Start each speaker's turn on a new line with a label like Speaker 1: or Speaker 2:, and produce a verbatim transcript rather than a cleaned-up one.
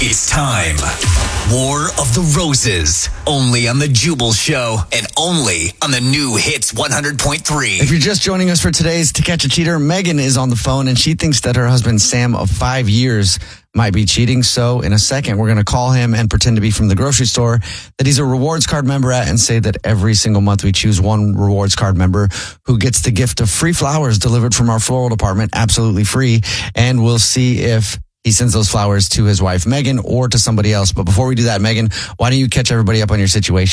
Speaker 1: It's time. War of the Roses. Only on The Jubal Show and only on the new Hits one hundred point three.
Speaker 2: If you're just joining us for today's To Catch a Cheater, Megan is on the phone and she thinks that her husband Sam of five years might be cheating. So in a second, we're going to call him and pretend to be from the grocery store that he's a rewards card member at and say that every single month we choose one rewards card member who gets the gift of free flowers delivered from our floral department, absolutely free. And we'll see if he sends those flowers to his wife, Megan, or to somebody else. But before we do that, Megan, why don't you catch everybody up on your situation?